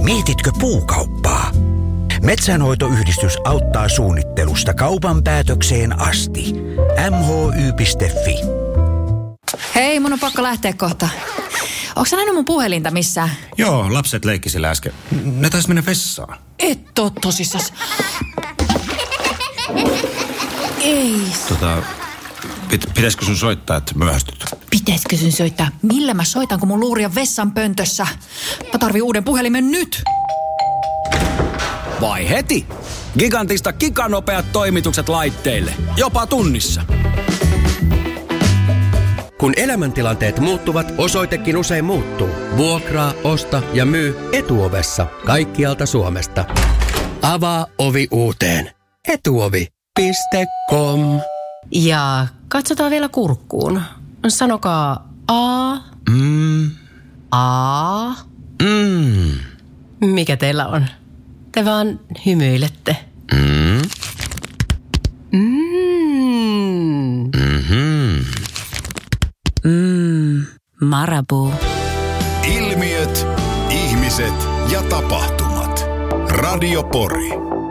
Mietitkö puukauppaa? Metsänhoitoyhdistys auttaa suunnittelusta kaupan päätökseen asti. mhy.fi. Hei, mun on pakko lähteä kohta. Onko sä nähnyt mun puhelinta missään? Joo, lapset leikki sillä äsken. Ne taisi mennä vessaan. Et oo tosissas. Ei. Pitäisikö sun soittaa, että myöhästyt? Pitäisikö sun soittaa? Millä mä soitan, kun mun luuri on vessan pöntössä? Mä tarvin uuden puhelimen nyt. Vai heti? Gigantista giganopeat toimitukset laitteille. Jopa tunnissa. Kun elämäntilanteet muuttuvat, osoitekin usein muuttuu. Vuokraa, osta ja myy Etuovessa kaikkialta Suomesta. Avaa ovi uuteen. Etuovi.com. Ja katsotaan vielä kurkkuun. Sanokaa A. A. Mikä teillä on? Te vaan hymyilette. Marabou. Ilmiöt, ihmiset ja tapahtumat. Radio Pori.